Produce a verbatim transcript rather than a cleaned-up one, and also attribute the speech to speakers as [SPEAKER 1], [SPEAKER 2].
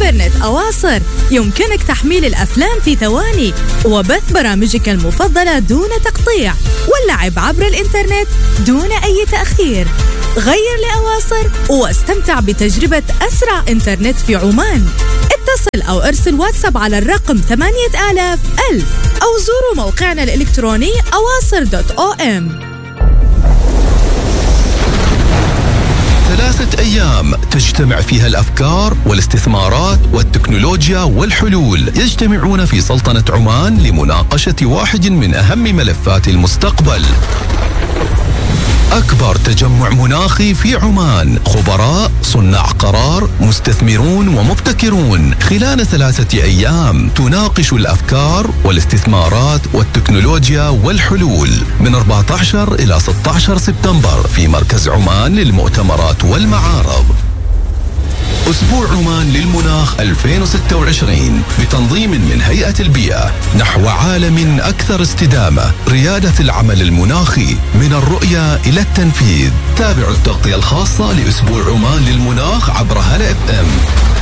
[SPEAKER 1] إنترنت أواصر يمكنك تحميل الأفلام في ثواني وبث برامجك المفضلة دون تقطيع واللعب عبر الإنترنت دون أي تأخير. غير لأواصر واستمتع بتجربة أسرع إنترنت في عمان. اتصل أو ارسل واتساب على الرقم ثمانية آلاف ألف أو زوروا موقعنا الإلكتروني أواصر دوت أو إم.
[SPEAKER 2] ثلاثة أيام تجتمع فيها الأفكار والاستثمارات والتكنولوجيا والحلول، يجتمعون في سلطنة عمان لمناقشة واحد من أهم ملفات المستقبل. أكبر تجمع مناخي في عمان، خبراء، صناع قرار، مستثمرون ومبتكرون. خلال ثلاثة أيام تناقش الأفكار والاستثمارات والتكنولوجيا والحلول من أربعة عشر إلى ستة عشر سبتمبر في مركز عمان للمؤتمرات والمعارض. أسبوع عمان للمناخ ألفين وستة وعشرين بتنظيم من هيئة البيئة نحو عالم أكثر استدامة. ريادة العمل المناخي من الرؤية إلى التنفيذ. تابعوا التغطية الخاصة لأسبوع عمان للمناخ عبر هلا اف ام.